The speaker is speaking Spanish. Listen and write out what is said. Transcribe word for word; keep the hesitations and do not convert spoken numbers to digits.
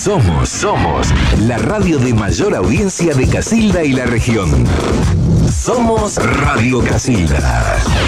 Somos, somos la radio de mayor audiencia de Casilda y la región. Somos Radio Casilda.